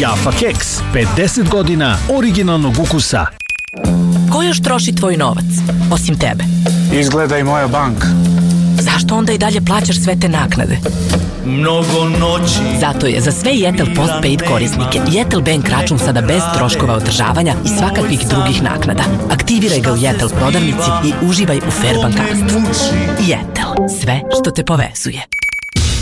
Jaffa keks, 50 godina originalnog ukusa. Ko još troši tvoj novac, osim tebe? Izgleda i moja banka. Zašto onda i dalje plaćaš sve te naknade? Mnogo noći. Zato je za sve Jetel Postpaid korisnike Jetel Bank račun sada bez troškova održavanja i svakakvih drugih naknada. Aktiviraj ga u Jetel prodavnici i uživaj u fair bankarstvu. Jetel, sve što te povezuje.